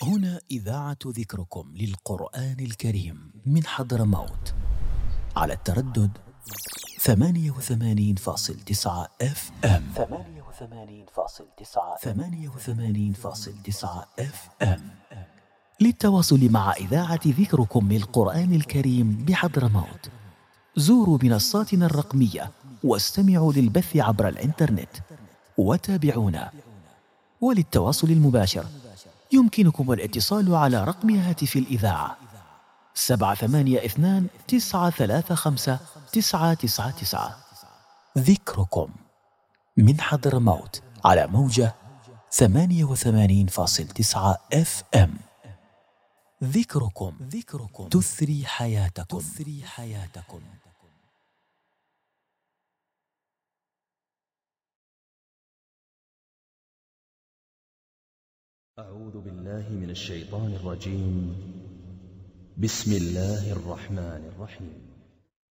هنا إذاعة ذكركم للقرآن الكريم من حضرموت على التردد 88.9 FM. 88.9 FM. للتواصل مع إذاعة ذكركم للقرآن الكريم بحضرموت زوروا منصاتنا الرقمية واستمعوا للبث عبر الإنترنت وتابعونا. وللتواصل المباشر يمكنكم الاتصال على رقم هاتف الإذاعة 782-935-999. ذكركم من حضرموت على موجة 88.9 FM. ذكركم تثري حياتكم. أعوذ بالله من الشيطان الرجيم. بسم الله الرحمن الرحيم.